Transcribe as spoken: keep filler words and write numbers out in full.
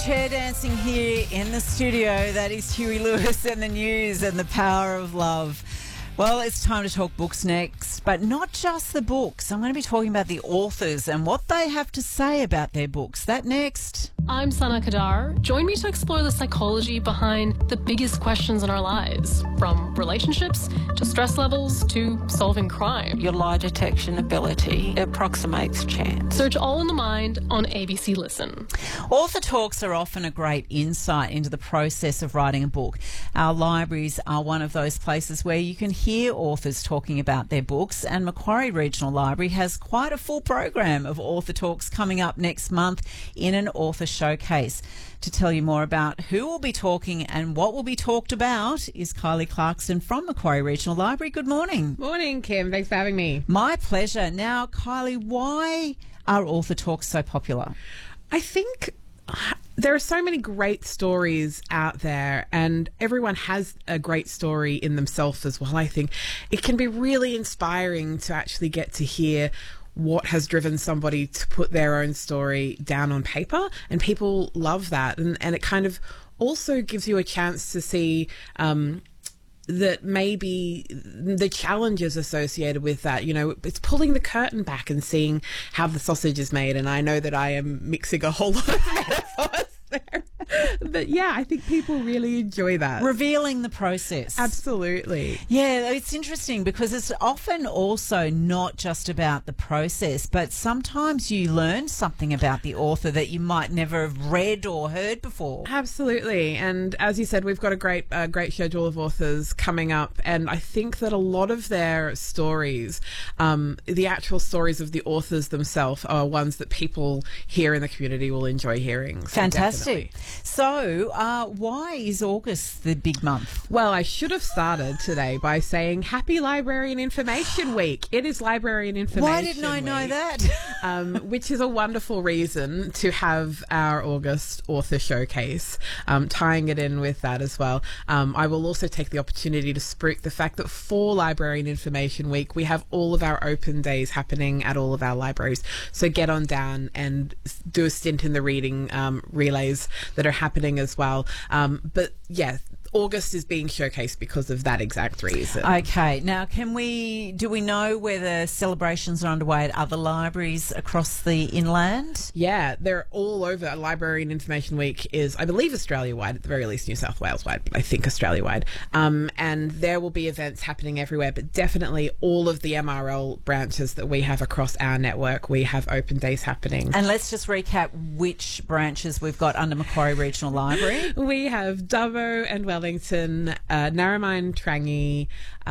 chair dancing here in the studio. That is Huey Lewis and the news and the power of love. Well, it's time to talk books next, but not just the books. I'm going to be talking about the authors and what they have to say about their books. That next. I'm Sana Kadar. Join me to explore the psychology behind the biggest questions in our lives, from relationships to stress levels to solving crime. Your lie detection ability approximates chance. Search All in the Mind on A B C Listen. Author talks are often a great insight into the process of writing a book. Our libraries are one of those places where you can hear authors talking about their books, and Macquarie Regional Library has quite a full program of author talks coming up next month in an author showcase. To tell you more about who will be talking and what will be talked about is Kylie Clarkson from Macquarie Regional Library. Good morning. Morning, Kim. Thanks for having me. My pleasure. Now, Kylie, why are author talks so popular? I think there are so many great stories out there, and everyone has a great story in themselves as well. I think it can be really inspiring to actually get to hear what has driven somebody to put their own story down on paper, and people love that. And, and it kind of also gives you a chance to see um, that maybe the challenges associated with that. You know, it's pulling the curtain back and seeing how the sausage is made. And I know that I am mixing a whole lot of metaphors there. But yeah, I think people really enjoy that. Revealing the process. Absolutely. Yeah, it's interesting because it's often also not just about the process, but sometimes you learn something about the author that you might never have read or heard before. Absolutely. And as you said, we've got a great uh, great schedule of authors coming up, and I think that a lot of their stories, um, the actual stories of the authors themselves, are ones that people here in the community will enjoy hearing. So Fantastic. definitely. So, uh, why is August the big month? Well, I should have started today by saying Happy Library and Information Week. It is Library and Information Why didn't I know Week, that? um, which is a wonderful reason to have our August author showcase, um, tying it in with that as well. Um, I will also take the opportunity to spruik the fact that for Library and Information Week, we have all of our open days happening at all of our libraries. So get on down and do a stint in the reading um, relays that are happening as well. Um, but yeah, August is being showcased because of that exact reason. Okay. Now, can we, do we know whether celebrations are underway at other libraries across the inland? Yeah, they're all over. Library and Information Week is, I believe, Australia-wide, at the very least New South Wales-wide, but I think Australia-wide. Um, and there will be events happening everywhere, but definitely all of the M R L branches that we have across our network, we have open days happening. And let's just recap which branches we've got under Macquarie Regional Library. We have Dubbo and Wellington, uh, Narromine, Trangie,